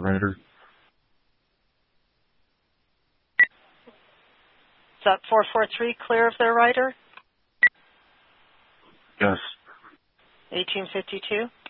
rider. Is that 443 clear of their rider? Yes. 1852?